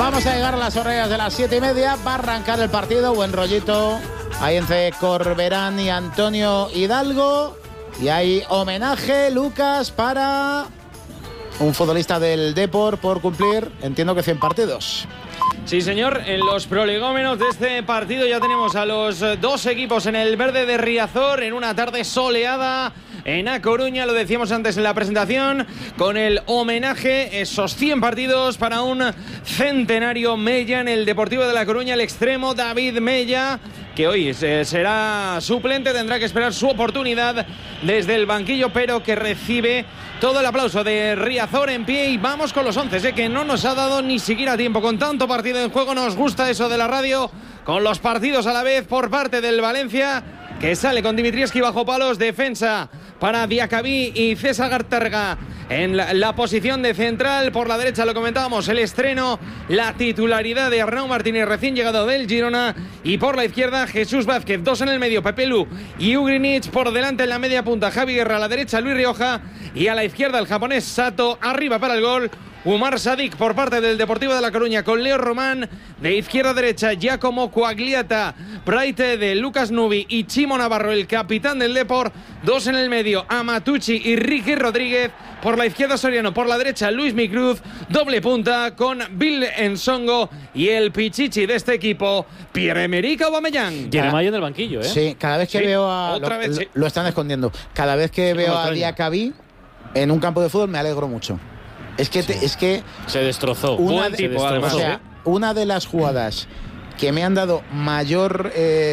Vamos a llegar a las horarias de las 7:30. Va a arrancar el partido. Buen rollito ahí entre Corberán y Antonio Hidalgo. Y hay homenaje, Lucas, para un futbolista del Depor por cumplir, entiendo que 100 partidos. Sí, señor, en los prolegómenos de este partido ya tenemos a los dos equipos en el verde de Riazor en una tarde soleada en A Coruña, lo decíamos antes en la presentación, con el homenaje, esos 100 partidos para un centenario Mella en el Deportivo de La Coruña, el extremo David Mella, que hoy será suplente, tendrá que esperar su oportunidad desde el banquillo, pero que recibe todo el aplauso de Riazor en pie. Y vamos con los 11, que no nos ha dado ni siquiera tiempo. Con tanto partido en juego, nos gusta eso de la radio, con los partidos a la vez por parte del Valencia, que sale con Dimitrievski bajo palos, defensa para Diacabí y César Gartarga en la posición de central. Por la derecha, lo comentábamos, el estreno, la titularidad de Arnau Martínez, recién llegado del Girona, y por la izquierda Jesús Vázquez, dos en el medio, Pepe Lu y Ugrinic, por delante en la media punta Javi Guerra, a la derecha Luis Rioja y a la izquierda el japonés Sato, arriba para el gol Umar Sadik por parte del Deportivo de La Coruña, con Leo Román, de izquierda a derecha Giacomo Quagliata, Praite de Lucas Nubi y Chimo Navarro, el capitán del Depor, dos en el medio, Amatucci y Ricky Rodríguez, por la izquierda Soriano, por la derecha Luis Micruz, doble punta con Bill Ensongo y el pichichi de este equipo, Pierre-Emerick Aubameyang. Tiene Mayo en el banquillo, ¿eh? Sí, cada vez que veo a... Lo están escondiendo. Cada vez que veo a Diacabí en un campo de fútbol me alegro mucho. Es que se destrozó. Una de las jugadas que me han dado mayor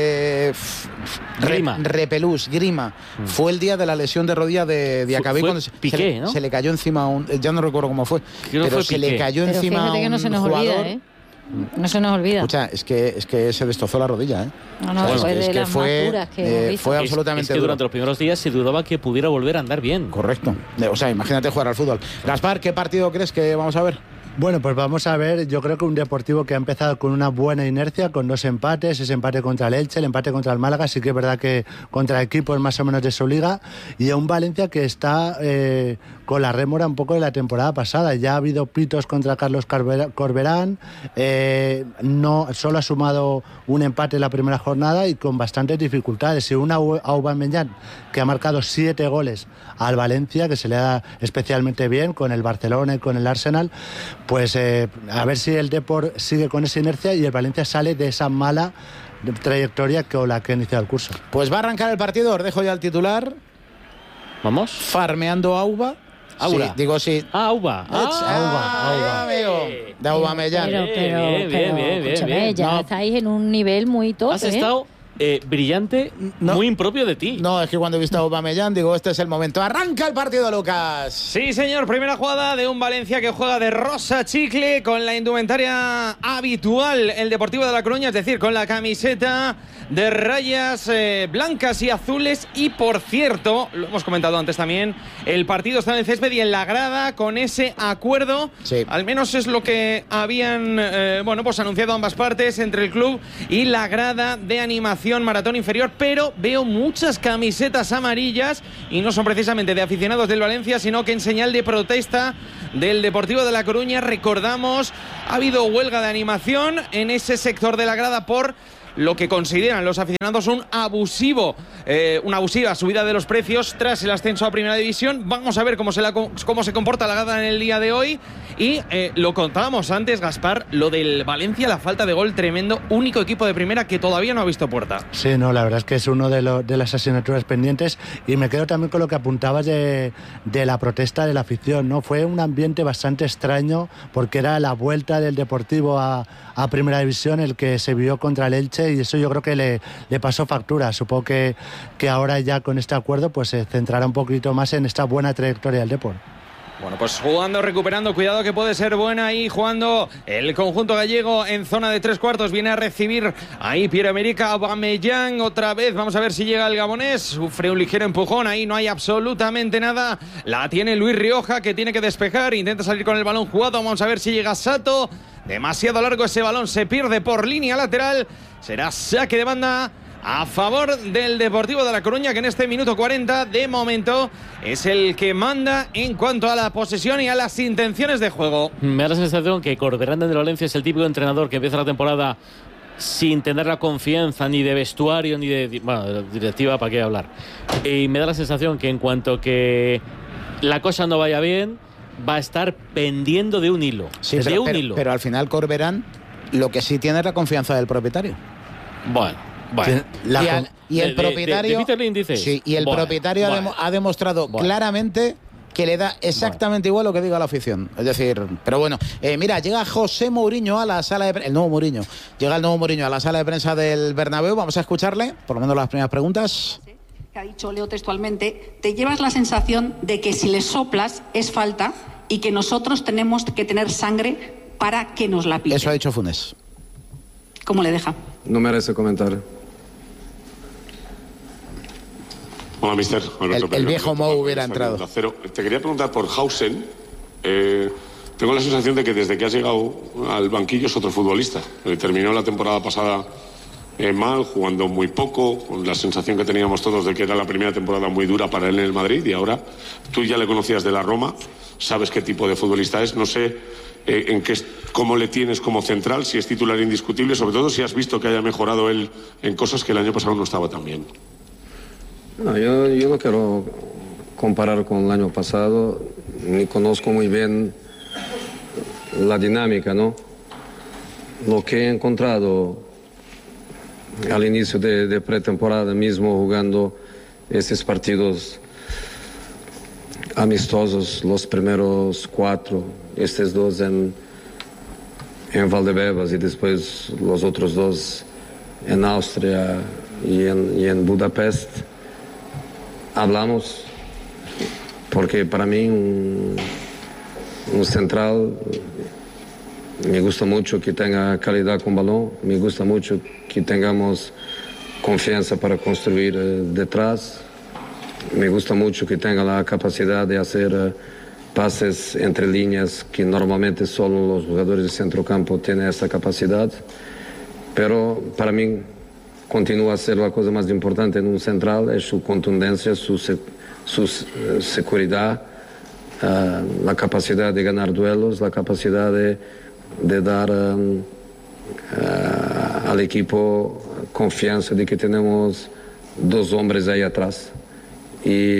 grima fue el día de la lesión de rodilla de Diacabí, cuando Piqué, se le cayó encima ya no recuerdo cómo fue, pero se le cayó encima a un que no se nos jugador. Olvida, ¿eh? No se nos olvida. Escucha, es que se destrozó la rodilla, ¿eh? Fue absolutamente duro. Durante los primeros días se dudaba que pudiera volver a andar bien. Correcto. O sea, imagínate jugar al fútbol. Gaspar, ¿qué partido crees que vamos a ver? Bueno, pues vamos a ver, yo creo que un Deportivo que ha empezado con una buena inercia, con 2 empates, ese empate contra el Elche, el empate contra el Málaga, sí que es verdad que contra equipos más o menos de su liga, y a un Valencia que está con la rémora un poco de la temporada pasada. Ya ha habido pitos contra Carlos Corberán, solo ha sumado un empate en la primera jornada y con bastantes dificultades. Y un Aubameyang que ha marcado 7 goles al Valencia, que se le da especialmente bien con el Barcelona y con el Arsenal. Pues a ver si el Depor sigue con esa inercia y el Valencia sale de esa mala trayectoria con la que ha iniciado el curso. Pues va a arrancar el partido, os dejo ya el titular. ¿Vamos? Farmeando Aura. Aura. Sí, digo sí. Auba. Auba. De Aubameyang. Pero escúchame, ya estáis en un nivel muy top. Has estado brillante, muy impropio de ti. No, es que cuando he visto a Aubameyang digo, este es el momento. Arranca el partido, Lucas. Sí, señor, primera jugada de un Valencia que juega de rosa chicle con la indumentaria habitual, el Deportivo de La Coruña, es decir, con la camiseta de rayas blancas y azules. Y por cierto, lo hemos comentado antes también, el partido está en el césped y en la grada con ese acuerdo, sí. Al menos es lo que habían pues anunciado ambas partes, entre el club y la grada de animación maratón inferior, pero veo muchas camisetas amarillas y no son precisamente de aficionados del Valencia, sino que en señal de protesta del Deportivo de La Coruña. Recordamos, ha habido huelga de animación en ese sector de la grada por lo que consideran los aficionados una abusiva subida de los precios tras el ascenso a Primera División. Vamos a ver cómo se comporta la grada en el día de hoy. Y lo contábamos antes, Gaspar, lo del Valencia, la falta de gol tremendo, único equipo de primera que todavía no ha visto puerta. Sí, no, la verdad es que es uno de las asignaturas pendientes, y me quedo también con lo que apuntabas de la protesta de la afición, ¿no? Fue un ambiente bastante extraño porque era la vuelta del Deportivo a Primera División el que se vio contra el Elche, y eso yo creo que le pasó factura. Supongo que ahora ya con este acuerdo pues se centrará un poquito más en esta buena trayectoria del Depor. Bueno, pues jugando, recuperando, cuidado que puede ser buena ahí, jugando el conjunto gallego en zona de 3/4, viene a recibir ahí Pierre-Emerick Aubameyang otra vez, vamos a ver si llega el gabonés, sufre un ligero empujón, ahí no hay absolutamente nada, la tiene Luis Rioja que tiene que despejar, intenta salir con el balón jugado, vamos a ver si llega Sato, demasiado largo ese balón, se pierde por línea lateral, será saque de banda a favor del Deportivo de La Coruña, que en este minuto 40 de momento es el que manda en cuanto a la posesión y a las intenciones de juego. Me da la sensación que Corberán de Valencia es el típico entrenador que empieza la temporada sin tener la confianza ni de vestuario ni de directiva, ¿para qué hablar? Y me da la sensación que en cuanto que la cosa no vaya bien, va a estar pendiendo de un hilo. Sí, pero al final Corberán lo que sí tiene es la confianza del propietario. Bueno. Y el propietario, de Peter Lim, dices. Sí, y el propietario ha demostrado claramente que le da exactamente igual lo que diga la afición. Es decir, pero bueno, mira, llega José Mourinho a la sala de prensa, el nuevo Mourinho a la sala de prensa del Bernabéu. Vamos a escucharle, por lo menos las primeras preguntas. Que ha dicho, leo textualmente, te llevas la sensación de que si le soplas es falta y que nosotros tenemos que tener sangre para que nos la piten. Eso ha dicho Funes. ¿Cómo le deja? No merece comentario. Hola, mister. El viejo Mou hubiera entrado. Te quería preguntar por Hausen. Tengo la sensación de que desde que has llegado al banquillo es otro futbolista. Terminó la temporada pasada mal, jugando muy poco, con la sensación que teníamos todos de que era la primera temporada muy dura para él en el Madrid, y ahora tú ya le conocías de la Roma, sabes qué tipo de futbolista es. No sé cómo le tienes como central, si es titular indiscutible, sobre todo si has visto que haya mejorado él en cosas que el año pasado no estaba tan bien. No, yo no quiero comparar con el año pasado, ni conozco muy bien la dinámica, ¿no? Lo que he encontrado al inicio de pretemporada, mismo jugando estos partidos amistosos, los primeros 4, estos 2 en Valdebebas y después los otros 2 en Austria y en Budapest. Hablamos porque para mí un central me gusta mucho que tenga calidad con balón, me gusta mucho que tengamos confianza para construir detrás, me gusta mucho que tenga la capacidad de hacer pases entre líneas, que normalmente solo los jugadores de centrocampo tienen esa capacidad, pero para mí continúa a ser la cosa más importante en un central, es su contundencia, su seguridad, la capacidad de ganar duelos, la capacidad de dar al equipo confianza de que tenemos 2 hombres ahí atrás. Y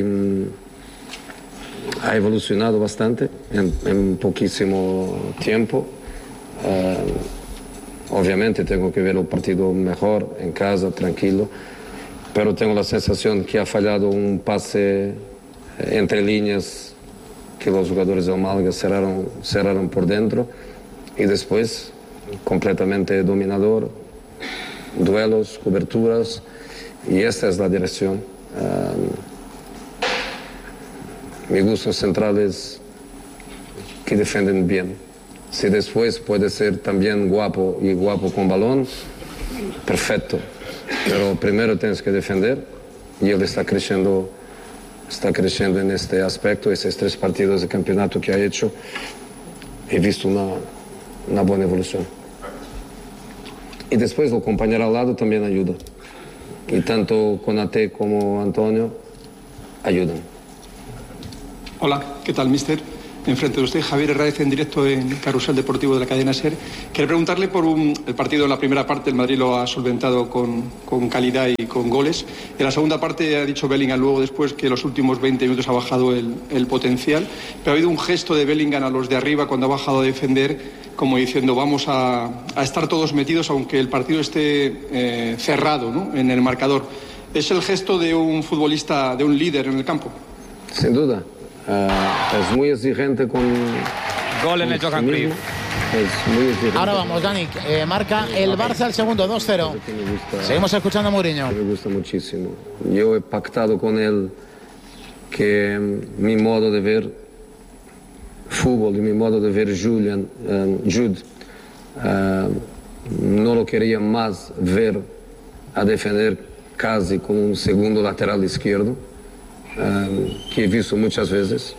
ha evolucionado bastante en poquísimo tiempo. Obviamente tengo que ver el partido mejor en casa, tranquilo, pero tengo la sensación que ha fallado un pase entre líneas que los jugadores del Málaga cerraron por dentro, y después completamente dominador, duelos, coberturas, y esta es la dirección. Me gustan centrales que defienden bien. Si después puede ser también guapo con balón, perfecto. Pero primero tienes que defender, y él está creciendo en este aspecto. Esos 3 partidos de campeonato que ha hecho, he visto una buena evolución. Y después el compañero al lado también ayuda. Y tanto Konate como Antonio ayudan. Hola, ¿qué tal, mister? Enfrente de usted, Javier Herráez, en directo en Carrusel Deportivo de la cadena SER. Quería preguntarle por el partido en la primera parte. El Madrid lo ha solventado con calidad y con goles. En la segunda parte ha dicho Bellingham luego después que los últimos 20 minutos ha bajado el potencial. Pero ha habido un gesto de Bellingham a los de arriba cuando ha bajado a defender, como diciendo vamos a estar todos metidos aunque el partido esté cerrado, ¿no?, en el marcador. ¿Es el gesto de un futbolista, de un líder en el campo? Sin duda. Es muy exigente con... Gol en el Johan Cruyff. Ahora vamos, Dani. Marca el Barça el segundo, 2-0. Seguimos escuchando a Mourinho. Me gusta muchísimo. Yo he pactado con él que mi modo de ver fútbol y mi modo de ver Jude, no lo quería más ver a defender casi como un segundo lateral izquierdo, que he visto muchas veces.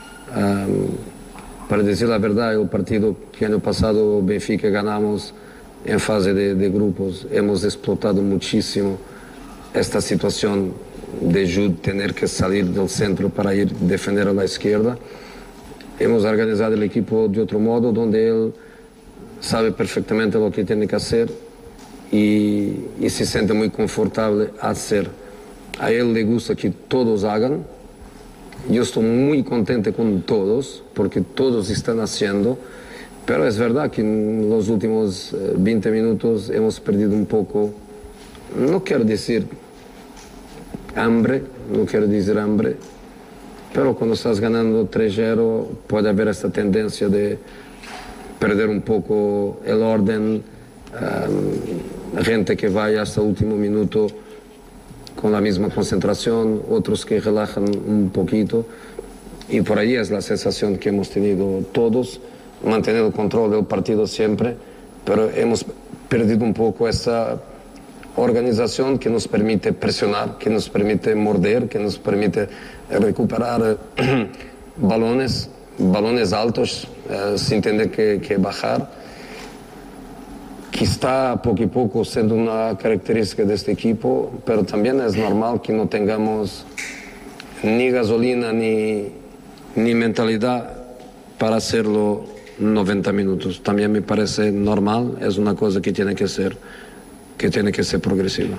Para decir la verdad, el partido que año pasado Benfica ganamos en fase de grupos, hemos explotado muchísimo esta situación de Jude tener que salir del centro para ir a defender a la izquierda. Hemos organizado el equipo de otro modo, donde él sabe perfectamente lo que tiene que hacer y se siente muy confortable a hacer. A él le gusta que todos hagan. Yo estoy muy contento con todos, porque todos están haciendo, pero es verdad que en los últimos 20 minutos hemos perdido un poco, no quiero decir hambre, pero cuando estás ganando 3-0 puede haber esta tendencia de perder un poco el orden, gente que vaya hasta el último minuto con la misma concentración, otros que relajan un poquito, y por ahí es la sensación que hemos tenido todos, mantener el control del partido siempre, pero hemos perdido un poco esa organización que nos permite presionar, que nos permite morder, que nos permite recuperar balones altos sin tener que bajar, que está poco a poco siendo una característica de este equipo, pero también es normal que no tengamos ni gasolina ni mentalidad para hacerlo 90 minutos. También me parece normal, es una cosa que tiene que ser progresiva.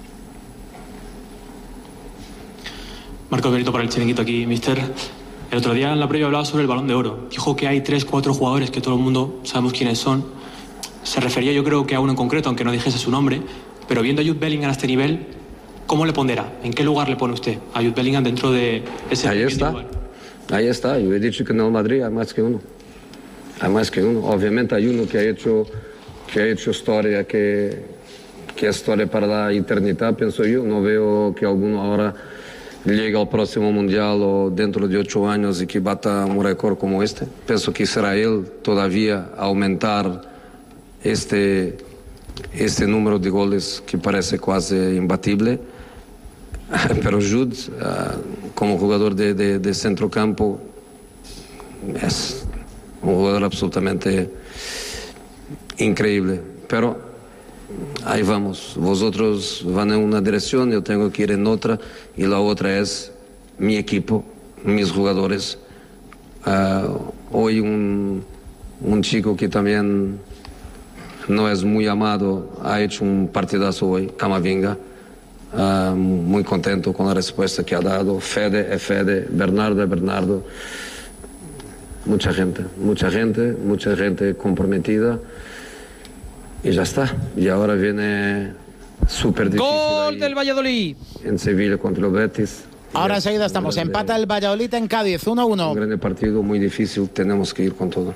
Marcos Benito para el Chiringuito aquí, mister. El otro día en la previa hablaba sobre el Balón de Oro. Dijo que hay 3-4 jugadores que todo el mundo sabemos quiénes son. Se refería, yo creo, que a uno en concreto, aunque no dijese su nombre, pero viendo a Jude Bellingham a este nivel, ¿cómo le pondrá? ¿En qué lugar le pone usted a Jude Bellingham dentro de ese Ahí está, yo he dicho que en el Madrid hay más que uno. Obviamente hay uno que ha hecho historia, que es historia para la eternidad, pienso yo. No veo que alguno ahora llegue al próximo Mundial o dentro de 8 años y que bata un récord como este. Pienso que será él todavía aumentar este número de goles que parece casi imbatible, pero Jude, como jugador de centrocampo, es un jugador absolutamente increíble, pero ahí vamos, vosotros van en una dirección, yo tengo que ir en otra, y la otra es mi equipo, mis jugadores. Hoy un chico que también no es muy amado, ha hecho un partidazo hoy, Camavinga, muy contento con la respuesta que ha dado. Fede es Fede, Bernardo es Bernardo. Mucha gente comprometida, y ya está. Y ahora viene súper difícil. Gol del Valladolid en Sevilla contra el Betis. Ahora enseguida estamos, empata el Valladolid en Cádiz, 1-1. Un gran partido, muy difícil, tenemos que ir con todo.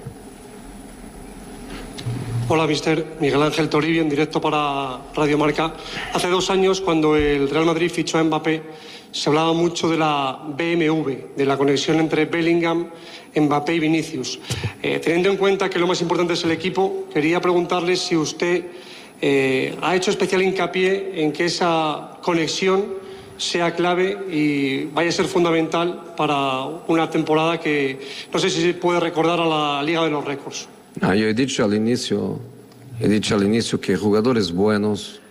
Hola, mister. Miguel Ángel Toribio, en directo para Radio Marca. Hace 2 años, cuando el Real Madrid fichó a Mbappé, se hablaba mucho de la BMW, de la conexión entre Bellingham, Mbappé y Vinicius. Teniendo en cuenta que lo más importante es el equipo, quería preguntarle si usted ha hecho especial hincapié en que esa conexión sea clave y vaya a ser fundamental para una temporada que no sé si se puede recordar a la Liga de los Récords. Yo he dicho al inicio que jugadores buenos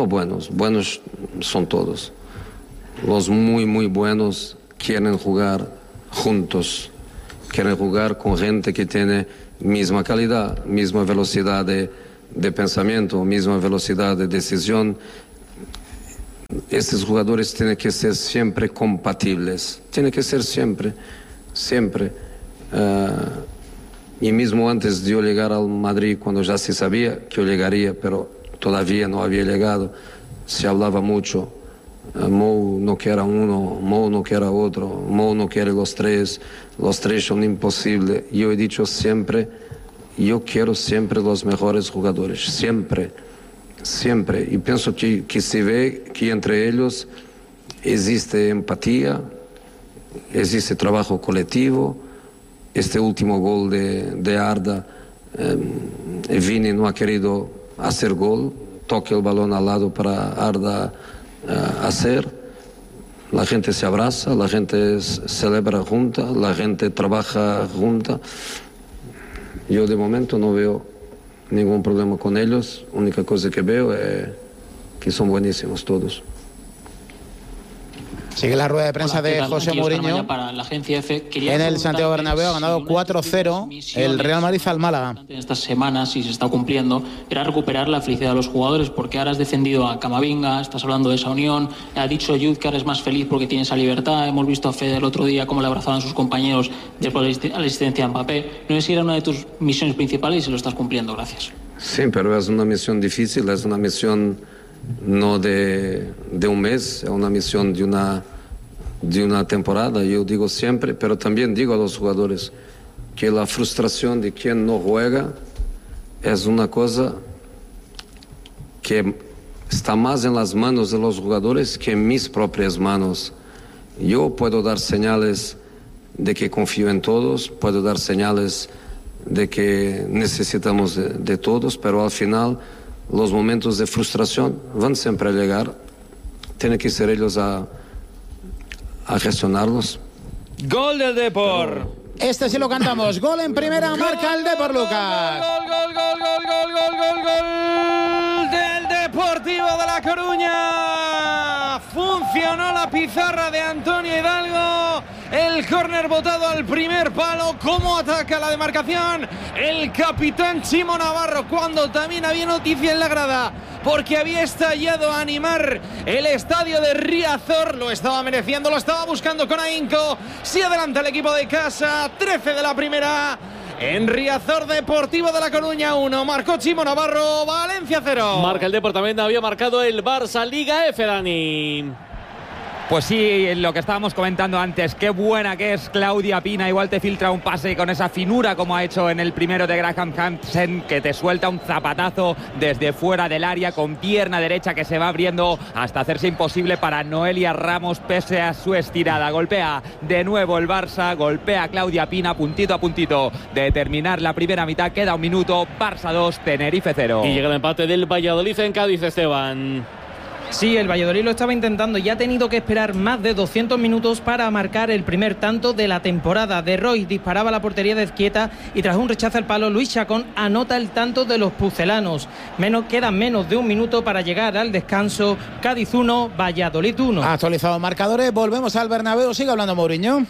son todos. Los muy buenos quieren jugar juntos, quieren jugar con gente que tiene misma calidad, misma velocidad de pensamiento, misma velocidad de decisión. Estos jugadores tienen que ser siempre compatibles, tienen que ser siempre. Y mismo antes de yo llegar al Madrid, cuando ya se sabía que yo llegaría, pero todavía no había llegado, se hablaba mucho. Mou no quiere uno, Mou no quiere otro, Mou no quiere los tres son imposibles. Yo he dicho siempre, yo quiero siempre los mejores jugadores, siempre. Y pienso que se ve que entre ellos existe empatía, existe trabajo colectivo. Este último gol de Arda, Vini no ha querido hacer gol, toca el balón al lado para Arda hacer. La gente se abraza, la gente celebra junta, la gente trabaja junta. Yo de momento no veo ningún problema con ellos. La única cosa que veo es que son buenísimos todos. Sigue la rueda de prensa de José Mourinho. Para la agencia F. En el Santiago Bernabéu ha ganado 4-0 el Real Madrid al Málaga. En estas semanas, y se está cumpliendo, era recuperar la felicidad de los jugadores, porque ahora has defendido a Camavinga, estás hablando de esa unión, ha dicho Jude que ahora es más feliz porque tiene esa libertad, hemos visto a Fede el otro día cómo le abrazaban sus compañeros después de la asistencia a Mbappé. No sé si era una de tus misiones principales y si lo estás cumpliendo. Gracias. Sí, pero es una misión difícil, es una misión no de un mes, es una misión de una temporada. Yo digo siempre, pero también digo a los jugadores que la frustración de quien no juega es una cosa que está más en las manos de los jugadores que en mis propias manos. Yo puedo dar señales de que confío en todos, puedo dar señales de que necesitamos de todos, pero al final los momentos de frustración van siempre a llegar. Tienen que ser ellos a gestionarlos. Gol del Depor. Este sí lo cantamos. Gol en primera, marca el Depor, Lucas. Gol del Deportivo de La Coruña. Funcionó la pizarra de Antonio Hidalgo. El córner botado al primer palo. ¿Cómo ataca la demarcación el capitán Chimo Navarro, cuando también había noticia en la grada? Porque había estallado a animar el estadio de Riazor. Lo estaba mereciendo, lo estaba buscando con ahínco. Se adelanta el equipo de casa. 13 de la primera. En Riazor, Deportivo de La Coruña 1. Marcó Chimo Navarro. Valencia 0. Marca el Depor, también había marcado el Barça. Liga F, Dani. Pues sí, lo que estábamos comentando antes, qué buena que es Claudia Pina. Igual te filtra un pase con esa finura como ha hecho en el primero de Graham Hansen, que te suelta un zapatazo desde fuera del área con pierna derecha que se va abriendo hasta hacerse imposible para Noelia Ramos pese a su estirada. Golpea de nuevo el Barça, golpea Claudia Pina puntito a puntito de terminar la primera mitad. Queda un minuto, Barça 2, Tenerife 0. Y llega el empate del Valladolid en Cádiz, Esteban. Sí, el Valladolid lo estaba intentando y ha tenido que esperar más de 200 minutos para marcar el primer tanto de la temporada. De Roy disparaba a la portería de Izquieta y tras un rechazo al palo, Luis Chacón anota el tanto de los pucelanos. Quedan menos de un minuto para llegar al descanso. Cádiz 1, Valladolid 1. Actualizados marcadores, volvemos al Bernabéu. Sigue hablando Mourinho.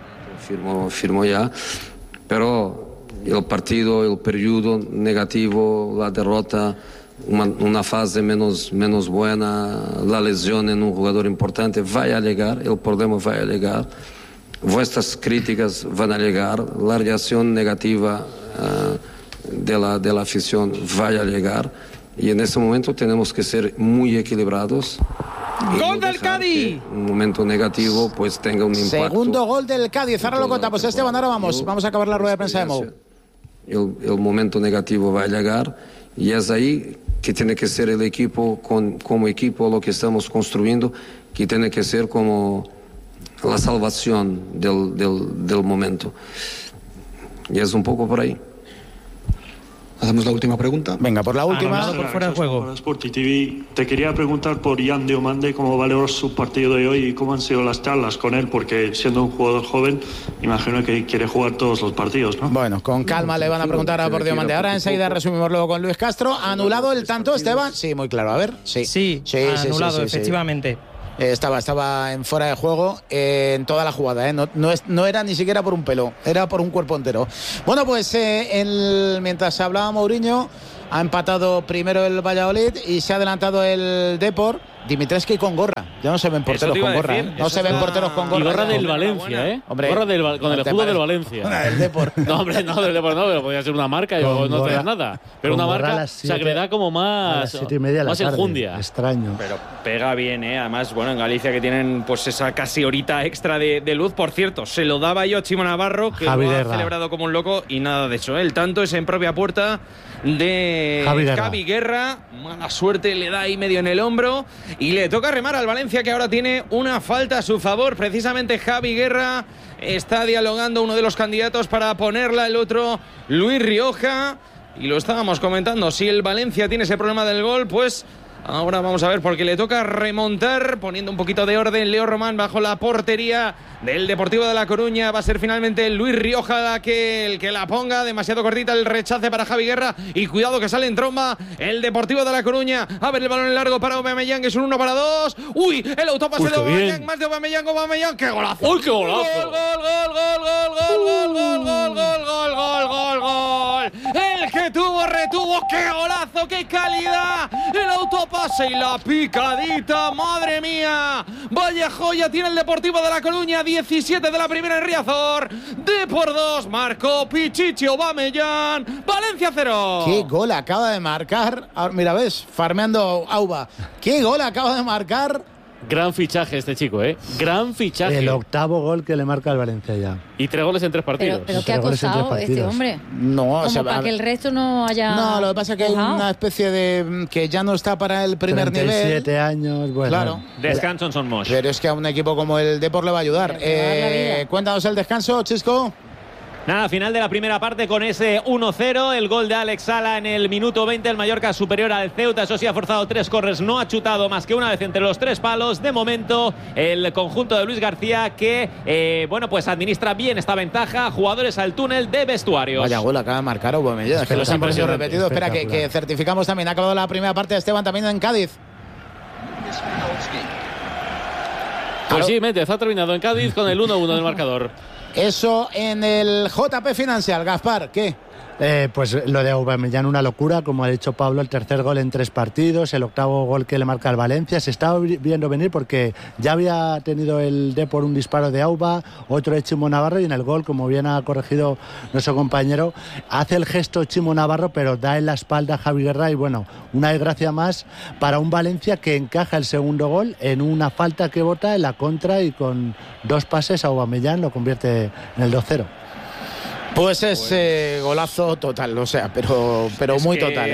Firmo ya, pero el partido, el periodo negativo, la derrota, una fase menos buena, la lesión en un jugador importante va a llegar, el problema va a llegar, vuestras críticas van a llegar, la reacción negativa de la afición va a llegar, y en este momento tenemos que ser muy equilibrados. ¡Gol del Cádiz! Un momento negativo pues tenga un impacto. Segundo gol del Cádiz, ahora lo contamos. Esteban, ahora vamos a acabar la rueda de prensa de Mou. El momento negativo va a llegar y es ahí que tiene que ser el equipo, como equipo, lo que estamos construyendo, que tiene que ser como la salvación del momento. Y es un poco por ahí. Hacemos la última pregunta. Venga, por la última. Por fuera de juego. Para Sporty TV. Te quería preguntar por Jan Diomande, cómo valoró su partido de hoy y cómo han sido las charlas con él, porque siendo un jugador joven, imagino que quiere jugar todos los partidos, ¿no? Bueno, con calma le van a preguntar a por Diomande. Ahora enseguida resumimos luego con Luis Castro. ¿Anulado el tanto, Esteban? Sí, muy claro. A ver, sí. Anulado, efectivamente. Estaba en fuera de juego en toda la jugada, ¿eh? No era ni siquiera por un pelo, era por un cuerpo entero. Bueno, pues mientras hablaba Mourinho, ha empatado primero el Valladolid y se ha adelantado el Depor. Dimitrescu con gorra. Ya no se ven porteros con gorra, ¿eh? No se ven porteros con gorra. Y gorra del Valencia, ¿eh? Hombre, gorra con el escudo del Valencia. Del Depor. No, hombre, no, del Depor no, pero podría ser una marca, yo no te da nada. Pero una marca, o sea, que le da como más enjundia. Extraño. Pero pega bien, ¿eh? Además, bueno, en Galicia que tienen pues esa casi horita extra de luz. Por cierto, se lo daba yo a Chimo Navarro, que lo ha celebrado como un loco y nada de eso, ¿eh? El tanto es en propia puerta de Javi Guerra. Mala suerte, le da ahí medio en el hombro y le toca remar al Valencia, que ahora tiene una falta a su favor. Precisamente Javi Guerra está dialogando uno de los candidatos para ponerla, el otro Luis Rioja, y lo estábamos comentando, si el Valencia tiene ese problema del gol, pues Ahora vamos a ver, porque le toca remontar, poniendo un poquito de orden. Leo Román bajo la portería del Deportivo de La Coruña. Va a ser finalmente Luis Rioja el que la ponga. Demasiado cortita el rechace para Javi Guerra. Y cuidado que sale en tromba el Deportivo de La Coruña. A ver el balón en largo para Aubameyang. Es un 1 para 2. ¡Uy! El autopase de Aubameyang. Más de Aubameyang. ¡Qué golazo! ¡Uy, qué golazo! ¡Gol! El que retuvo. ¡Qué golazo! ¡Qué calidad! El autopase y la picadita. ¡Madre mía! Vaya joya tiene el Deportivo de La Coruña. 17 de la primera en Riazor. De por 2 marcó Pichichi Aubameyang. Valencia 0. ¡Qué gol acaba de marcar! Ahora, mira, ves, farmeando Auba. ¡Qué gol acaba de marcar! Gran fichaje este chico, ¿eh? Gran fichaje. El 8º gol que le marca al Valencia ya. Y 3 goles en 3 partidos. Pero ¿qué ha costado este hombre? No, o sea, para que el resto no haya... No, lo que pasa es que hay una especie de... que ya no está para el primer 37 nivel. años, bueno. Claro. Descanso en Son Moix. Pero es que a un equipo como el Depor le va a ayudar. Cuéntanos el descanso, Chisco. Nada, final de la primera parte con ese 1-0, el gol de Alex Sala en el minuto 20, el Mallorca superior al Ceuta, eso sí ha forzado 3 corners, no ha chutado más que una vez entre los 3 palos. De momento el conjunto de Luis García que, bueno, pues administra bien esta ventaja, jugadores al túnel de vestuarios. Vaya gol acaba de marcar Aubameyang, es que lo han sido repetido. Espera, que certificamos también, ha acabado la primera parte de Esteban también en Cádiz. Pues sí, Méndez ha terminado en Cádiz con el 1-1 del marcador. Eso en el JP Financial, Gaspar, ¿qué? Pues lo de Aubameyang, una locura, como ha dicho Pablo, el tercer gol en 3 partidos, el 8º gol que le marca al Valencia. Se estaba viendo venir porque ya había tenido el Depor un disparo de Auba, otro de Chimo Navarro, y en el gol, como bien ha corregido nuestro compañero, hace el gesto Chimo Navarro, pero da en la espalda a Javi Guerra, y bueno, una desgracia más para un Valencia que encaja el segundo gol en una falta que bota en la contra, y con 2 pases Aubameyang lo convierte en el 2-0. Pues es golazo total, o sea, pero muy total.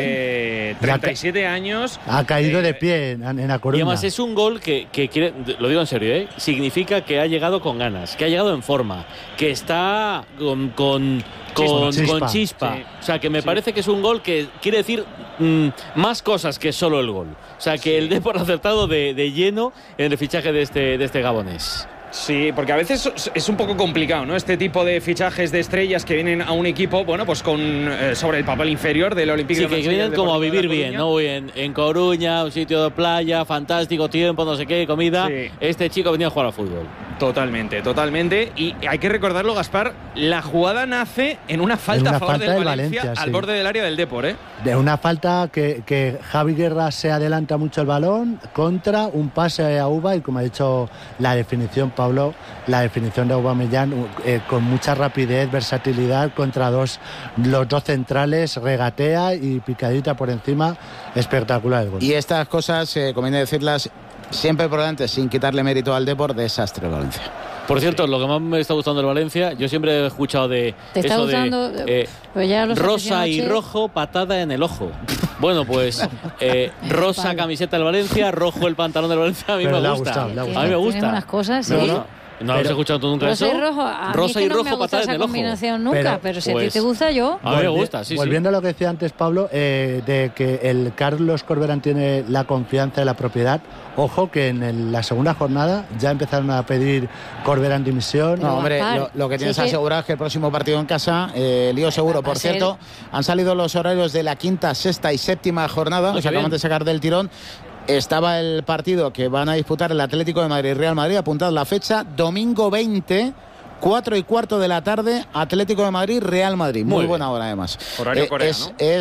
37 años. Ha caído de pie en A Coruña. Y además es un gol que quiere, lo digo en serio, significa que ha llegado con ganas, que ha llegado en forma, que está con chispa. Sí. O sea, que me parece que es un gol que quiere decir más cosas que solo el gol. O sea, que el Depor ha acertado de lleno en el fichaje de este gabonés. Sí, porque a veces es un poco complicado, ¿no? Este tipo de fichajes de estrellas que vienen a un equipo, bueno, pues con sobre el papel inferior del Olympique. Sí, que vienen como a vivir bien, ¿no? En Coruña, un sitio de playa, fantástico tiempo, no sé qué, comida. Sí. Este chico venía a jugar al fútbol. Totalmente. Y hay que recordarlo, Gaspar, la jugada nace en una falta a favor del Valencia al borde del área del Depor, ¿eh? De una falta que Javi Guerra se adelanta mucho el balón, contra un pase a Uba, y como ha dicho la definición, Pablo, la definición de Aubameyang con mucha rapidez, versatilidad contra los 2 centrales, regatea y picadita por encima, espectacular el gol. Y estas cosas, conviene decirlas siempre por delante, sin quitarle mérito al Depor, desastre el Valencia. Por cierto, lo que más me está gustando del Valencia, yo siempre he escuchado de ¿te está gustando? Pues ya rosa y rojo, patada en el ojo. Bueno, pues rosa camiseta del Valencia, rojo el pantalón del Valencia, a mí me gusta. A mí me gusta. Unas cosas, ¿sí? ¿No lo has escuchado tú nunca eso? Rosa y rojo, patada en el ojo. Combinación nunca, pero si a ti te gusta, yo. A mí me gusta, sí. Volviendo a lo que decía antes, Pablo, de que el Carlos Corberán tiene la confianza de la propiedad. Ojo que en la segunda jornada ya empezaron a pedir Corberán dimisión. No, hombre, lo que tienes asegurado es que el próximo partido en casa, lío seguro. Por cierto, han salido los horarios de la quinta, sexta y séptima jornada. Los acaban de sacar del tirón. Estaba el partido que van a disputar el Atlético de Madrid y Real Madrid, apuntado la fecha, domingo 20, 4:15 de la tarde, Atlético de Madrid, Real Madrid. Muy buena hora, además. Horario coreano.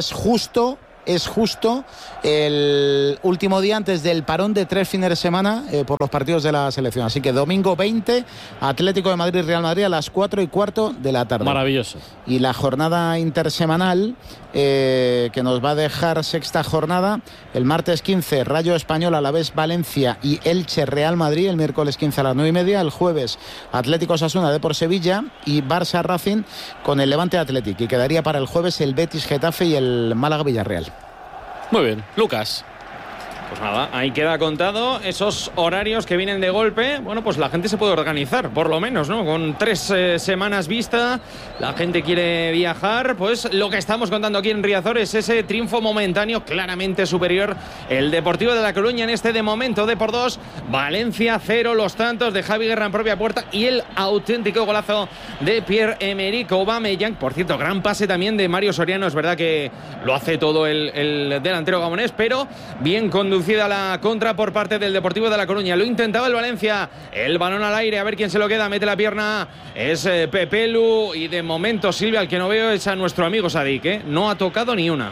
Es justo el último día antes del parón de 3 fines de semana por los partidos de la selección. Así que domingo 20, Atlético de Madrid, Real Madrid a las 4:15 de la tarde. Maravilloso. Y la jornada intersemanal que nos va a dejar sexta jornada, el martes 15, Rayo Español, Alavés Valencia y Elche Real Madrid, el miércoles 15 a las 9:30, el jueves Atlético Osasuna Depor Sevilla y Barça Racing con el Levante Athletic, y quedaría para el jueves el Betis Getafe y el Málaga Villarreal. Muy bien, Lucas. Pues nada, ahí queda contado esos horarios que vienen de golpe. Bueno, pues la gente se puede organizar, por lo menos, ¿no? Con 3 semanas vista, la gente quiere viajar. Pues lo que estamos contando aquí en Riazor es ese triunfo momentáneo claramente superior. El Deportivo de La Coruña en este de momento de por 2. Valencia 0, los tantos de Javi Guerra en propia puerta y el auténtico golazo de Pierre-Emerick Aubameyang. Por cierto, gran pase también de Mario Soriano. Es verdad que lo hace todo el delantero gabonés, pero bien conducido. La contra por parte del Deportivo de La Coruña. Lo intentaba el Valencia. El balón al aire, a ver quién se lo queda. Mete la pierna. Es Pepelu. Y de momento, Silvia, al que no veo es a nuestro amigo Sadik, ¿eh? No ha tocado ni una.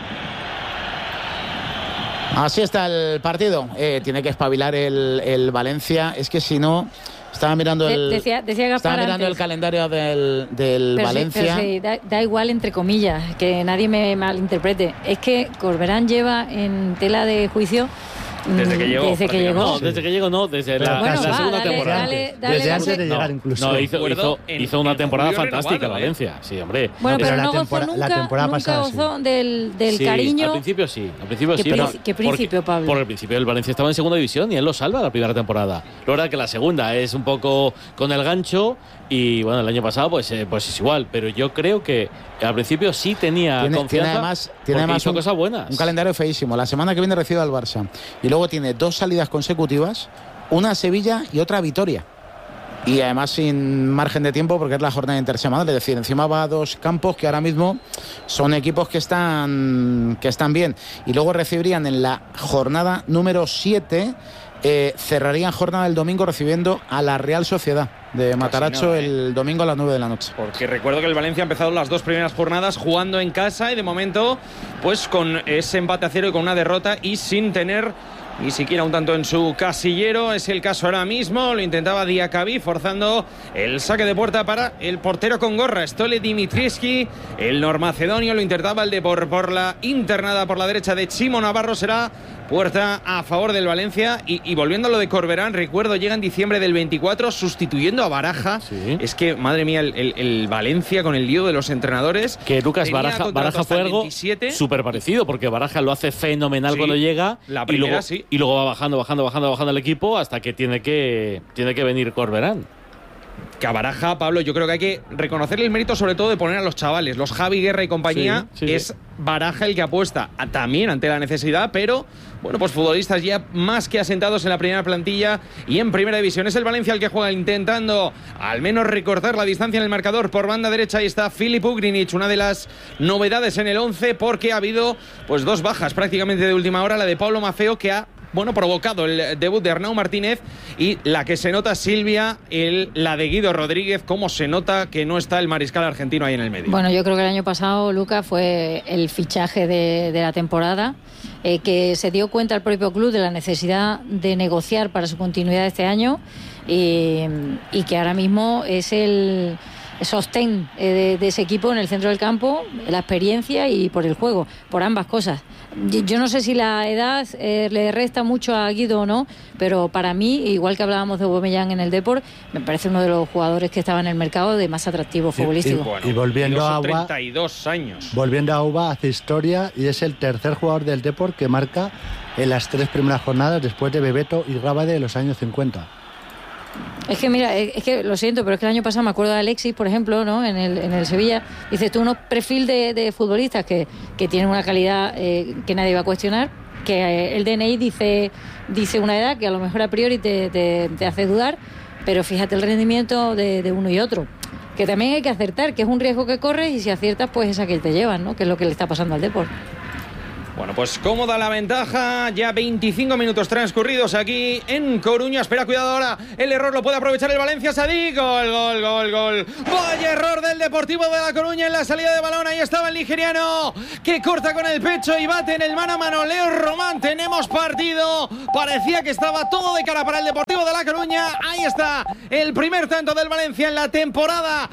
Así está el partido. Tiene que espabilar el Valencia. Es que si no... Estaba mirando el calendario del Valencia. Sí, da igual, entre comillas, que nadie me malinterprete. Es que Corberán lleva en tela de juicio desde que llegó. Desde la segunda temporada. Desde antes de llegar incluso. No, hizo una temporada fantástica Valencia. Sí, hombre. Bueno, pero no gozó nunca gozó del cariño. Al principio sí. ¿Qué principio, Pablo? Por el principio el Valencia estaba en segunda división y él lo salva la primera temporada. La verdad que la segunda es un poco con el gancho y bueno, el año pasado pues es igual, pero yo creo que al principio sí tenía confianza. Tiene además cosas buenas. Un calendario feísimo. La semana que viene recibe al Barça y luego tiene 2 salidas consecutivas, una a Sevilla y otra a Vitoria. Y además sin margen de tiempo porque es la jornada intersemanal, es decir, encima va a 2 campos que ahora mismo son equipos que están bien. Y luego recibirían en la jornada número 7, cerrarían jornada el domingo recibiendo a la Real Sociedad de Mataracho el domingo a las 9 de la noche. Porque recuerdo que el Valencia ha empezado las 2 primeras jornadas jugando en casa y de momento pues con ese empate a 0 y con una derrota y sin tener ni siquiera un tanto en su casillero. Es el caso ahora mismo. Lo intentaba Diakabi forzando el saque de puerta para el portero con gorra, Stole Dimitrievski, el normacedonio. Lo intentaba el de por la internada por la derecha de Chimo Navarro. Será puerta a favor del Valencia. Y volviendo a lo de Corberán, recuerdo, llega en diciembre del 24 sustituyendo a Baraja. Sí. Es que, madre mía, el Valencia con el lío de los entrenadores. Que Lucas Baraja fue algo súper parecido, porque Baraja lo hace fenomenal cuando llega. La primera, y luego va bajando el equipo hasta que tiene que venir Corberán. Que a Baraja, Pablo, yo creo que hay que reconocerle el mérito sobre todo de poner a los chavales, los Javi Guerra y compañía. Es Baraja el que apuesta también ante la necesidad, pero bueno, pues futbolistas ya más que asentados en la primera plantilla y en primera división. Es el Valencia el que juega intentando al menos recortar la distancia en el marcador. Por banda derecha ahí está Filip Ugrinic, una de las novedades en el 11, porque ha habido pues 2 bajas prácticamente de última hora, la de Pablo Maffeo, que ha provocado el debut de Arnau Martínez, y la que se nota, Silvia, la de Guido Rodríguez, cómo se nota que no está el mariscal argentino ahí en el medio. Bueno, yo creo que el año pasado, Lucas, fue el fichaje de la temporada, que se dio cuenta el propio club de la necesidad de negociar para su continuidad este año y que ahora mismo es el sostén de ese equipo en el centro del campo, la experiencia y por el juego, por ambas cosas. Yo no sé si la edad le resta mucho a Guido o no, pero para mí, igual que hablábamos de Aubameyang en el Depor, me parece uno de los jugadores que estaba en el mercado de más atractivo futbolístico. Y volviendo a Auba, 32 años. Volviendo a Auba, hace historia y es el tercer jugador del Depor que marca en las 3 primeras jornadas después de Bebeto y Rábade de los años 50. Es que mira, es que lo siento, pero es que el año pasado me acuerdo de Alexis, por ejemplo, ¿no? en el Sevilla, dices tú, unos perfil de futbolistas que tienen una calidad que nadie va a cuestionar, que el DNI dice una edad que a lo mejor a priori te hace dudar, pero fíjate el rendimiento de uno y otro, que también hay que acertar, que es un riesgo que corres, y si aciertas pues es a que te llevan, ¿no? Que es lo que le está pasando al Depor. Bueno, pues cómoda la ventaja, ya 25 minutos transcurridos aquí en Coruña. Espera, cuidado ahora, el error lo puede aprovechar el Valencia. Sadik, gol. Vaya error del Deportivo de La Coruña en la salida de balón. Ahí estaba el nigeriano que corta con el pecho y bate en el mano a mano. Leo Román, tenemos partido. Parecía que estaba todo de cara para el Deportivo de La Coruña. Ahí está el primer tanto del Valencia en la temporada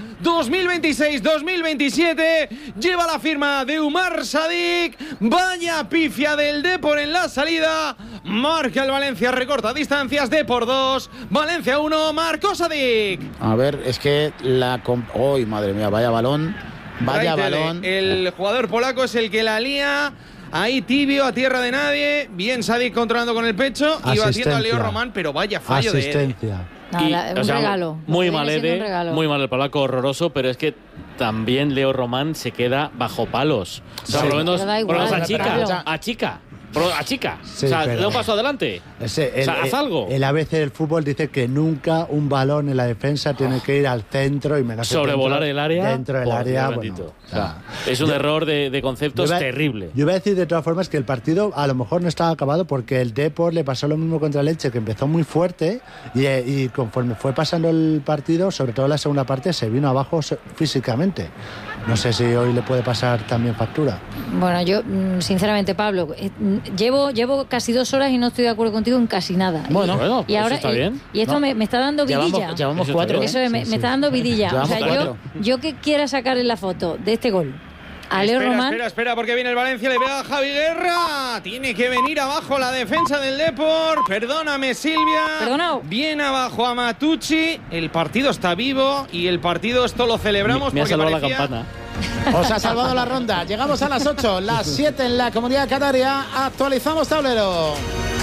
2026-2027. Lleva la firma de Umar Sadik. Vaya pifia del Depor en la salida. Marca el Valencia, recorta distancias. Depor 2, Valencia 1, marcó Sadik. A ver, es que ¡ay, madre mía! Vaya balón. El jugador polaco es el que la lía. ahí tibio, a tierra de nadie. Bien Sadik controlando con el pecho y batiendo a Leo Román, pero vaya fallo de él. Un regalo. Muy mal muy mal el polaco, horroroso, pero es que también Leo Román se queda bajo palos. O sea, por lo menos achica. Sí, o sea, da un paso adelante. Haz algo. El ABC del fútbol dice que nunca un balón en la defensa tiene que ir al centro y menos sobrevolar el área. Dentro del área, es un error de conceptos terrible. Yo iba a decir de todas formas que el partido a lo mejor no estaba acabado porque el Depor le pasó lo mismo contra el Elche, que empezó muy fuerte y conforme fue pasando el partido, sobre todo en la segunda parte, se vino abajo físicamente. No sé si hoy le puede pasar también factura. Bueno, yo sinceramente, Pablo, llevo casi 2 horas y no estoy de acuerdo contigo en casi nada. Bueno, y ahora está bien. Y esto me está dando vidilla. Llevamos 4. Eso me está dando vidilla. O sea, yo que quiera sacar en la foto de este gol a Leo Román. Espera, porque viene el Valencia, le pega a Javi Guerra. Tiene que venir abajo la defensa del Depor. Perdóname, Silvia. Perdonado. Bien abajo a Matucci. El partido está vivo y el partido esto lo celebramos. Me ha salvado parecía... la campana. Os ha salvado la ronda. Llegamos a las 8, las 7 en la Comunidad Canaria. Actualizamos tablero.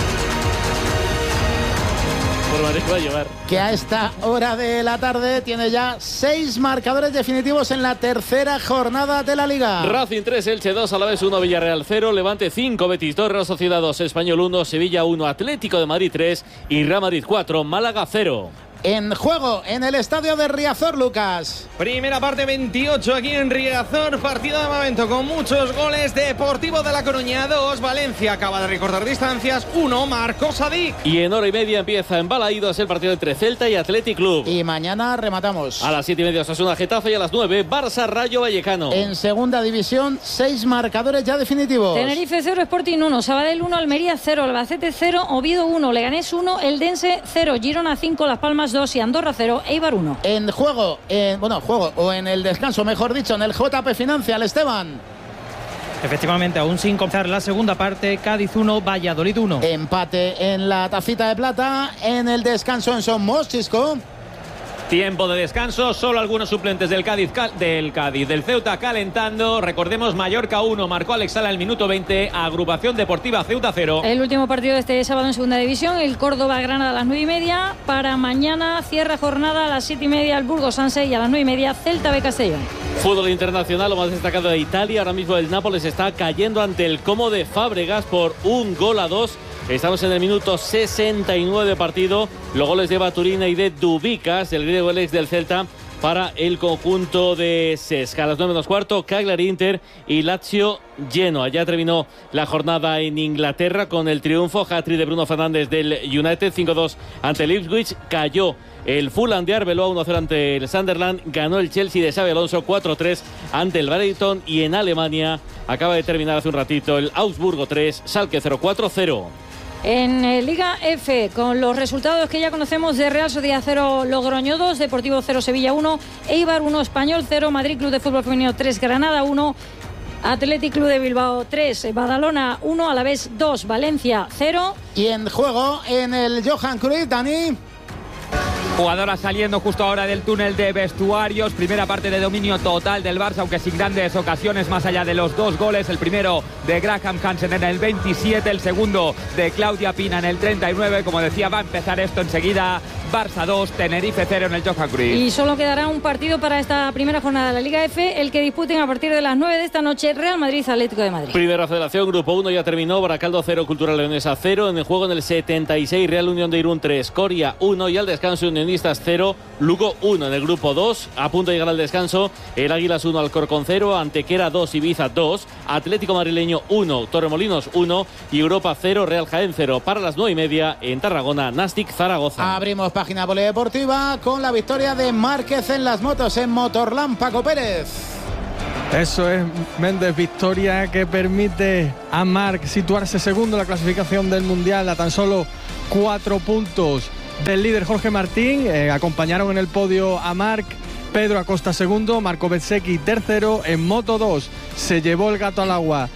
Que a esta hora de la tarde tiene ya 6 marcadores definitivos en la tercera jornada de la Liga. Racing 3, Elche 2, Alavés 1, Villarreal 0, Levante 5, Betis 2, Real Sociedad 2, Español 1, Sevilla 1, Atlético de Madrid 3 y Real Madrid 4, Málaga 0. En juego en el estadio de Riazor, Lucas. Primera parte 28 aquí en Riazor. Partido de momento con muchos goles. Deportivo de La Coruña 2. Valencia acaba de recortar distancias. 1. Marcó Sadik. Y en hora y media empieza en Balaídos el partido entre Celta y Athletic Club. Y mañana rematamos. A las 7:30 Osasuna Getafe y a las 9 Barça Rayo Vallecano. En segunda división 6 marcadores ya definitivos. Tenerife 0, Sporting 1, Sabadell 1, Almería 0, Albacete 0, Oviedo 1, Leganés 1, Eldense 0, Girona 5, Las Palmas 2 y Andorra 0, Eibar 1. En juego, o en el descanso, mejor dicho, en el JP Financial, Esteban. Efectivamente, aún sin comenzar la segunda parte, Cádiz 1, Valladolid 1. Empate en la tacita de plata, en el descanso en Son Moschisco. Tiempo de descanso, solo algunos suplentes del Ceuta calentando. Recordemos, Mallorca 1, marcó Alex Sala en el minuto 20, Agrupación Deportiva Ceuta 0. El último partido de este sábado en segunda división, el Córdoba-Granada a las 9:30. Para mañana cierra jornada a las 7:30 el Burgos-Sanse y a las 9:30 Celta B Castellón. Fútbol internacional, lo más destacado de Italia. Ahora mismo el Nápoles está cayendo ante el Como de Fábregas por 1-2. Estamos en el minuto 69 de partido. Los goles de Baturina y de Dubicas, el griego, el ex del Celta, para el conjunto de Sesca. A las 9:15, Cagliari Inter y Lazio Genoa. Ya terminó la jornada en Inglaterra con el triunfo hat-trick de Bruno Fernández del United, 5-2 ante el Ipswich. Cayó el Fulham de Arbeloa 1-0 ante el Sunderland. Ganó el Chelsea de Xabi Alonso 4-3 ante el Brighton. Y en Alemania acaba de terminar hace un ratito el Augsburgo 3, Schalke 0-4-0. En Liga F, con los resultados que ya conocemos de Real Sociedad 0, Logroño 2, Deportivo 0, Sevilla 1, Eibar 1, Español 0, Madrid Club de Fútbol Femenino 3, Granada 1, Athletic Club de Bilbao 3, Badalona 1, Alavés 2, Valencia 0. Y en juego en el Johan Cruyff, Dani. Jugadora saliendo justo ahora del túnel de vestuarios. Primera parte de dominio total del Barça, aunque sin grandes ocasiones más allá de los 2 goles. El primero de Graham Hansen en el 27, el segundo de Claudia Pina en el 39. Como decía, va a empezar esto enseguida. Barça 2, Tenerife 0 en el Johan Cruyff. Y solo quedará un partido para esta primera jornada de la Liga F, el que disputen a partir de las 9 de esta noche, Real Madrid Atlético de Madrid. Primera Federación, Grupo 1 ya terminó. Baracaldo 0, Cultural Leonesa 0. En el juego en el 76, Real Unión de Irún 3, Coria 1 y al descanso Unionistas 0, Lugo 1. En el Grupo 2, a punto de llegar al descanso, el Águilas 1, Alcorcón 0, Antequera 2, Ibiza 2, Atlético Madrileño 1, Torremolinos 1 y Europa 0, Real Jaén 0. Para las 9:30 en Tarragona, Nastic Zaragoza. Abrimos página polideportiva con la victoria de Márquez en las motos en Motorland, Paco Pérez. Eso es, Méndez, victoria que permite a Marc situarse segundo en la clasificación del Mundial a tan solo 4 puntos del líder Jorge Martín. Acompañaron en el podio a Marc, Pedro Acosta segundo, Marco Bezzecchi tercero. En Moto 2 se llevó el gato al agua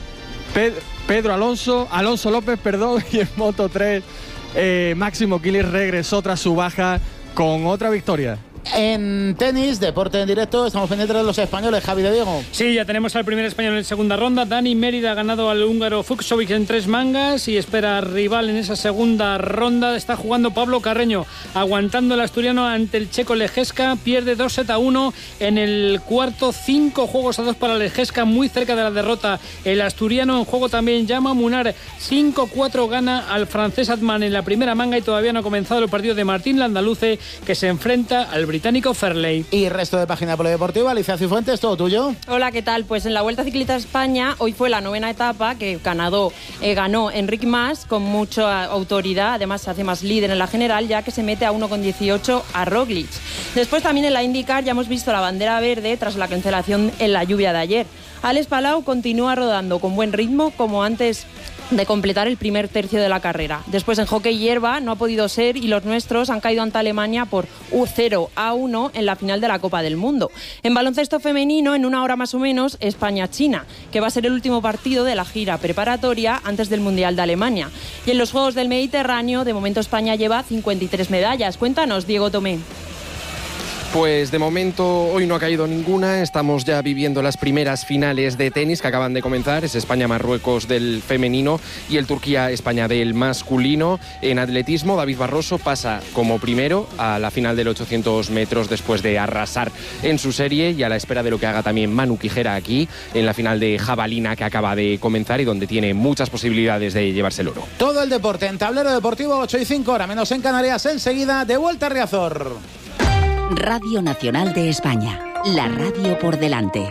Alonso López, y en Moto 3 Máximo Quilis regresó tras su baja con otra victoria. En tenis, deporte en directo, estamos pendientes de los españoles. Javi de Diego. Sí, ya tenemos al primer español en segunda ronda. Dani Mérida ha ganado al húngaro Fucsovics en 3 mangas y espera rival en esa segunda ronda. Está jugando Pablo Carreño, aguantando el asturiano ante el checo Lejeska. Pierde 2-7-1 en el cuarto, 5-2 para Lejeska, muy cerca de la derrota. El asturiano en juego también llama Munar. 5-4 gana al francés Atman en la primera manga y todavía no ha comenzado el partido de Martín Landaluce, que se enfrenta al británico Fairley. Y resto de página polideportiva, Alicia Cifuentes, todo tuyo. Hola, ¿qué tal? Pues en la Vuelta Ciclista a España, hoy fue la 9ª etapa que ganó Enric Mas con mucha autoridad. Además, se hace más líder en la general, ya que se mete a 1,18 a Roglic. Después también en la IndyCar ya hemos visto la bandera verde tras la cancelación en la lluvia de ayer. Alex Palau continúa rodando con buen ritmo, como antes de completar el primer tercio de la carrera. Después en hockey hierba no ha podido ser y los nuestros han caído ante Alemania por 0-1 en la final de la Copa del Mundo. En baloncesto femenino, en una hora más o menos, España-China, que va a ser el último partido de la gira preparatoria antes del Mundial de Alemania. Y en los Juegos del Mediterráneo, de momento España lleva 53 medallas. Cuéntanos, Diego Tomé. Pues de momento hoy no ha caído ninguna, estamos ya viviendo las primeras finales de tenis que acaban de comenzar, es España-Marruecos del femenino y el Turquía-España del masculino. En atletismo, David Barroso pasa como primero a la final del 800 metros después de arrasar en su serie y a la espera de lo que haga también Manu Quijera aquí en la final de jabalina que acaba de comenzar y donde tiene muchas posibilidades de llevarse el oro. Todo el deporte en Tablero Deportivo, 8:05, hora menos en Canarias, enseguida de vuelta a Riazor. Radio Nacional de España, la radio por delante.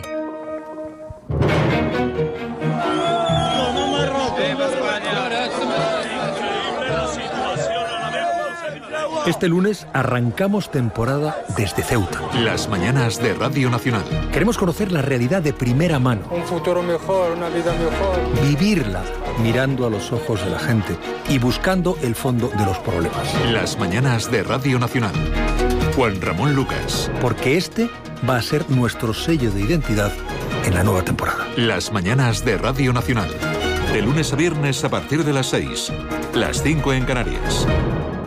Este lunes arrancamos temporada desde Ceuta. Las mañanas de Radio Nacional. Queremos conocer la realidad de primera mano. Un futuro mejor, una vida mejor. Vivirla mirando a los ojos de la gente y buscando el fondo de los problemas. Las mañanas de Radio Nacional. Juan Ramón Lucas. Porque este va a ser nuestro sello de identidad en la nueva temporada. Las mañanas de Radio Nacional. De lunes a viernes a partir de las 6. Las 5 en Canarias.